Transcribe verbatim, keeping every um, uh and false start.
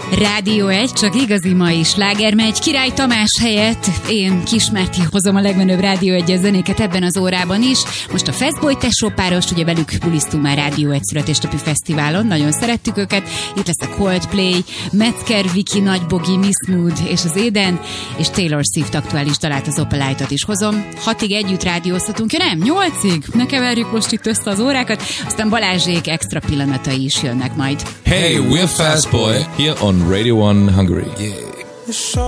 Rádió egy, csak igazi mai sláger megy. Király Tamás helyett én, Kismárti, hozom a legmenőbb Rádió egyes zenéket ebben az órában is. Most a Fastboy tesó páros, ugye velük bulisztunk már Rádió egy születésnapi fesztiválon, nagyon szerettük őket. Itt lesz a Coldplay, Metzger, Viki, Nagy Bogi, Miss Mood és az Éden, és Taylor Swift aktuális dalát, az Opelite-ot is hozom. Hatig együtt rádióztatunk, ja nem, nyolcig? Ne keverjük most itt össze az órákat, aztán Balázsék extra pillanatai is jönnek majd. Hey, we're Fastboy here on Radio one Hungary. Yeah.